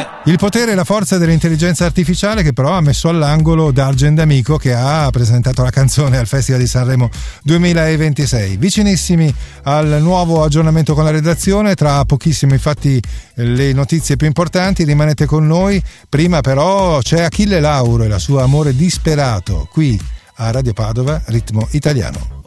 Il potere e la forza dell'intelligenza artificiale, che però ha messo all'angolo Dargen D'Amico, che ha presentato la canzone al Festival di Sanremo 2026. Vicinissimi al nuovo aggiornamento con la redazione, tra pochissimo infatti le notizie più importanti, rimanete con noi. Prima però c'è Achille Lauro e la sua Amore disperato qui a Radio Padova, Ritmo Italiano.